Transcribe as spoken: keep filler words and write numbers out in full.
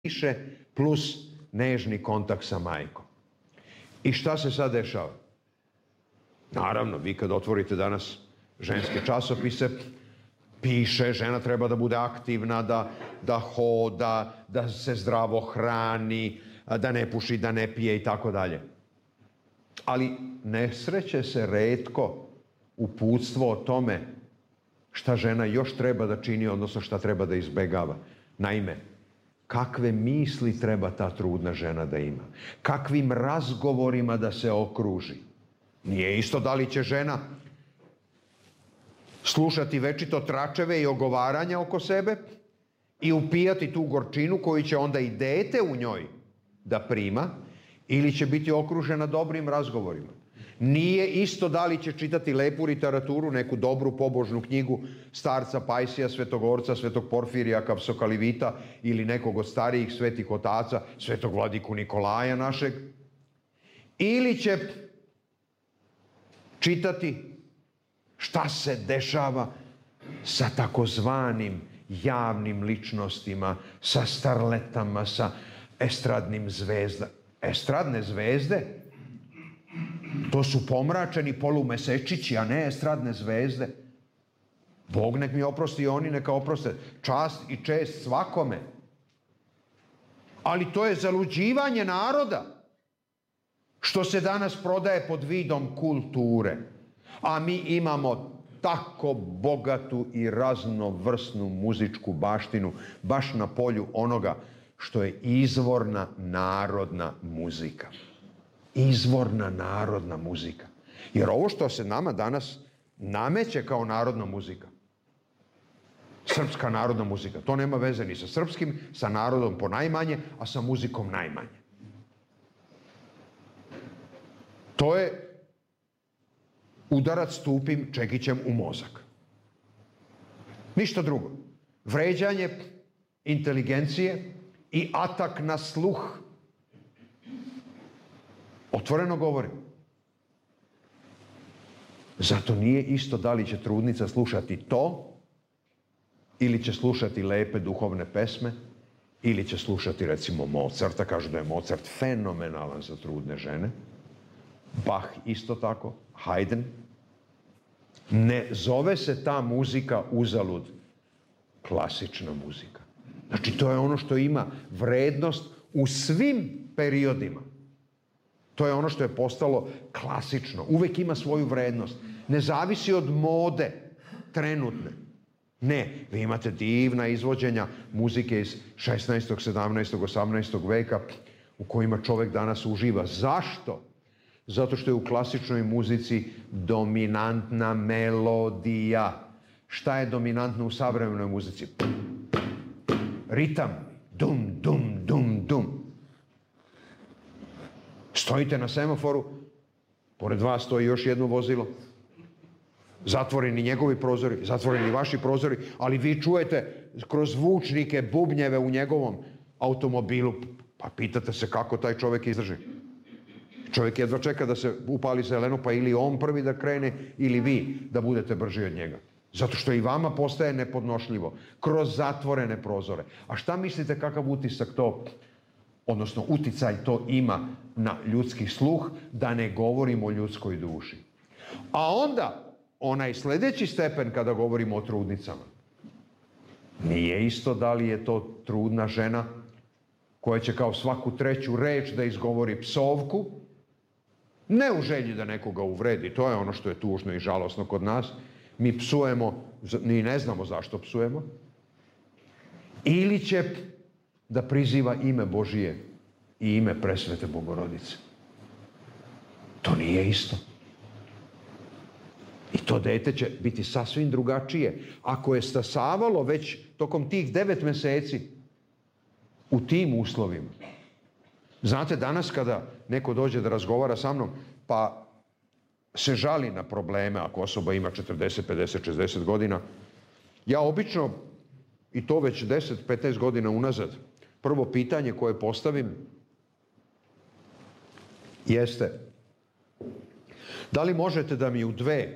više plus nežni kontakt sa majkom. I šta se sad dešava? Naravno, vi kad otvorite danas ženske časopise, piše žena treba da bude aktivna, da, da hoda, da se zdravo hrani, da ne puši, da ne pije i tako dalje. Ali ne sreće se retko uputstvo o tome šta žena još treba da čini, odnosno šta treba da izbegava. Naime, kakve misli treba ta trudna žena da ima? Kakvim razgovorima da se okruži? Nije isto da li će žena slušati večito tračeve i ogovaranja oko sebe i upijati tu gorčinu koju će onda i dete u njoj da prima, ili će biti okružena dobrim razgovorima. Nije isto da li će čitati lepu literaturu, neku dobru pobožnu knjigu starca Pajsija, Svetogorca, Svetog Porfirija, Kapsokalivita ili nekog od starijih svetih otaca, Svetog vladiku Nikolaja našeg, ili će čitati šta se dešava sa takozvanim javnim ličnostima, sa starletama, sa estradnim zvezdama. Estradne zvezde, to su pomračeni polumesečići, a ne estradne zvezde. Bog nek mi oprosti i oni neka oproste. Čast i čest svakome. Ali to je zaluđivanje naroda, što se danas prodaje pod vidom kulture. A mi imamo tako bogatu i raznovrsnu muzičku baštinu, baš na polju onoga što je izvorna narodna muzika. Izvorna narodna muzika. Jer ovo što se nama danas nameće kao narodna muzika, srpska narodna muzika, to nema veze ni sa srpskim, sa narodom po najmanje, a sa muzikom najmanje. To je udarac tupim čekićem u mozak. Ništa drugo. Vređanje inteligencije i atak na sluh. Otvoreno govorim. Zato nije isto da li će trudnica slušati to, ili će slušati lepe duhovne pesme, ili će slušati recimo Mozarta. Kažu da je Mozart fenomenalan za trudne žene. Bach isto tako, Haydn. Ne zove se ta muzika uzalud klasična muzika. Znači, to je ono što ima vrednost u svim periodima. To je ono što je postalo klasično. Uvek ima svoju vrednost. Ne zavisi od mode trenutne. Ne, vi imate divna izvođenja muzike iz šesnaestog, sedamnaestog, osamnaestog veka u kojima čovek danas uživa. Zašto? Zato što je u klasičnoj muzici dominantna melodija. Šta je dominantno u savremenoj muzici? Ritam. Dum, dum, dum, dum. Stojite na semaforu, pored vas stoji još jedno vozilo, zatvoreni njegovi prozori, zatvoreni vaši prozori, ali vi čujete kroz zvučnike bubnjeve u njegovom automobilu, pa pitate se kako taj čovek izdrži. Čovjek jedva čeka da se upali zeleno, pa ili on prvi da krene, ili vi da budete brži od njega. Zato što i vama postaje nepodnošljivo, kroz zatvorene prozore. A šta mislite kakav utisak to, odnosno uticaj to ima na ljudski sluh, da ne govorimo o ljudskoj duši. A onda, onaj sljedeći stepen kada govorimo o trudnicama, nije isto da li je to trudna žena koja će kao svaku treću reč da izgovori psovku, ne u želji da nekoga uvredi, to je ono što je tužno i žalosno kod nas. Mi psujemo, ni ne znamo zašto psujemo, ili će da priziva ime Božije i ime presvete Bogorodice. To nije isto. I to dete će biti sasvim drugačije. Ako je stasavalo već tokom tih devet meseci u tim uslovima. Znate, danas kada neko dođe da razgovara sa mnom, pa se žali na probleme, ako osoba ima četrdeset, pedeset, šezdeset godina, ja obično, i to već deset, petnaest godina unazad, prvo pitanje koje postavim jeste: da li možete da mi u dve